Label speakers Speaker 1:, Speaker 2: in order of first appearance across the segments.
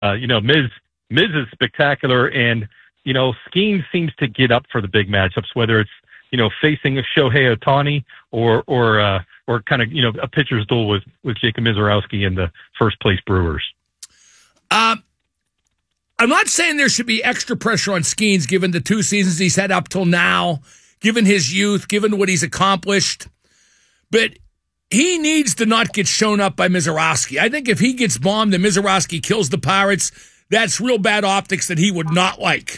Speaker 1: Miz is spectacular, and Skeens seems to get up for the big matchups, whether it's facing a Shohei Ohtani or kind of a pitcher's duel with Jacob Mizorowski and the first place Brewers.
Speaker 2: I'm not saying there should be extra pressure on Skeens given the 2 seasons he's had up till now, given his youth, given what he's accomplished, but he needs to not get shown up by Mizorowski. I think if he gets bombed and Mizorowski kills the Pirates, that's real bad optics that he would not like.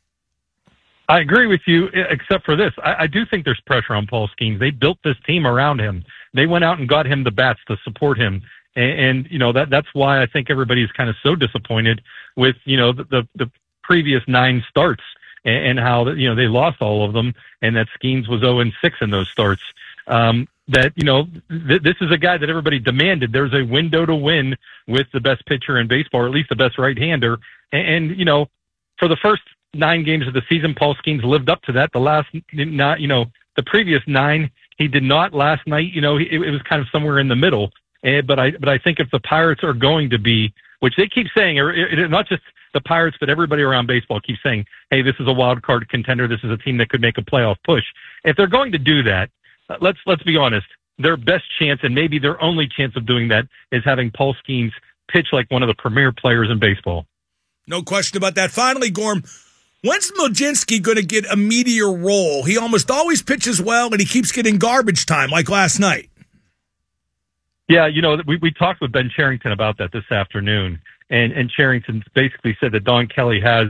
Speaker 1: I agree with you, except for this. I do think there's pressure on Paul Skeens. They built this team around him. They went out and got him the bats to support him. And that's why I think everybody's kind of so disappointed with, the previous 9 starts and how, they lost all of them and that Skeens was 0-6 in those starts. This is a guy that everybody demanded. There's a window to win with the best pitcher in baseball, or at least the best right-hander. And for the first 9 games of the season, Paul Skeens lived up to that. The previous 9, he did not. Last night, it was kind of somewhere in the middle. But I think if the Pirates are going to be, which they keep saying, not just the Pirates, but everybody around baseball keeps saying, hey, this is a wild card contender. This is a team that could make a playoff push. If they're going to do that, let's be honest. Their best chance, and maybe their only chance of doing that, is having Paul Skeens pitch like one of the premier players in baseball.
Speaker 2: No question about that. Finally, Gorm, when's Mlodzinski going to get a meteor role? He almost always pitches well, and he keeps getting garbage time like last night.
Speaker 1: Yeah, we talked with Ben Cherington about that this afternoon, and Cherington basically said that Don Kelly has,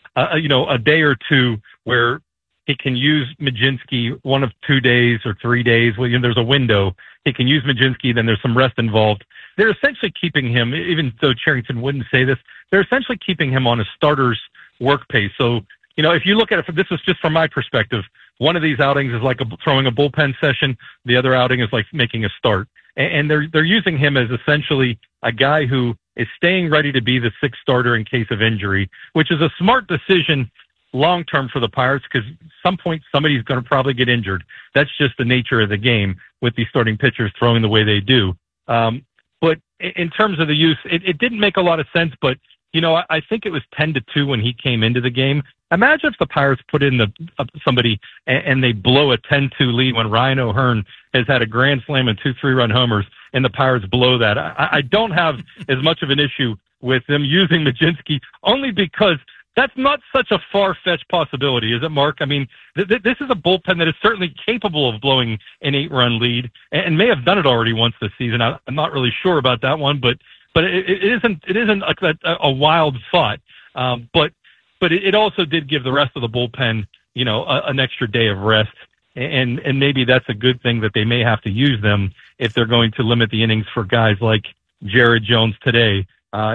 Speaker 1: a day or two where he can use Mlodzinski 1 of 2 days or 3 days. Well, there's a window. He can use Mlodzinski, then there's some rest involved. They're essentially keeping him, even though Cherington wouldn't say this, they're essentially keeping him on a starter's work pace. So, if you look at it, this is just from my perspective, one of these outings is like throwing a bullpen session. The other outing is like making a start. And they're using him as essentially a guy who is staying ready to be the 6th starter in case of injury, which is a smart decision long-term for the Pirates, because at some point somebody's going to probably get injured. That's just the nature of the game with these starting pitchers throwing the way they do. But in terms of the use, it didn't make a lot of sense, but I think it was 10-2 when he came into the game. Imagine if the Pirates put in somebody and they blow a 10-2 lead when Ryan O'Hearn has had a grand slam and 2 3-run homers, and the Pirates blow that. I don't have as much of an issue with them using Mlodzinski, only because that's not such a far-fetched possibility, is it, Mark? I mean, this is a bullpen that is certainly capable of blowing an 8-run lead and may have done it already once this season. I'm not really sure about that one, but it isn't a wild thought. But it also did give the rest of the bullpen, an extra day of rest. And maybe that's a good thing that they may have to use them if they're going to limit the innings for guys like Jared Jones today.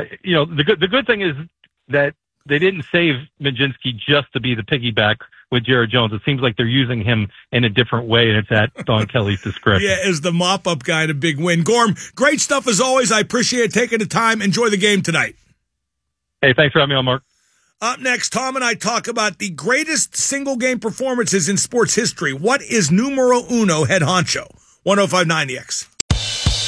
Speaker 1: The good thing is that they didn't save Mlodzinski just to be the piggyback with Jared Jones. It seems like they're using him in a different way, and it's at Don Kelly's discretion.
Speaker 2: Yeah, as the mop-up guy and a big win. Gorm, great stuff as always. I appreciate taking the time. Enjoy the game tonight.
Speaker 1: Hey, thanks for having me on, Mark.
Speaker 2: Up next, Tom and I talk about the greatest single-game performances in sports history. What is numero uno head honcho? 105.9 The X.